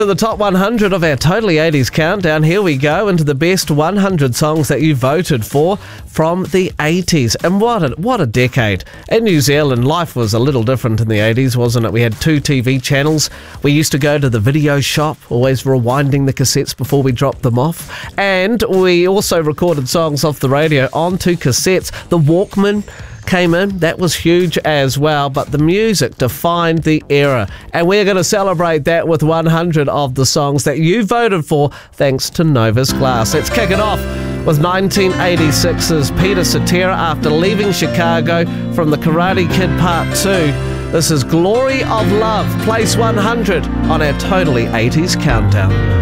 To the top 100 of our Totally 80s countdown. Here we go into the best 100 songs that you voted for from the 80s. And what a decade. In New Zealand, life was a little different in the 80s, wasn't it? We had 2 TV channels. We used to go to the video shop, always rewinding the cassettes before we dropped them off. And we also recorded songs off the radio onto cassettes. The Walkman came in. That was huge as well, but the music defined the era, and we're going to celebrate that with 100 of the songs that you voted for thanks to Novus Glass. Let's kick it off with 1986's Peter Cetera after leaving Chicago from the Karate Kid Part 2. This is Glory of Love, place 100 on our Totally 80s countdown.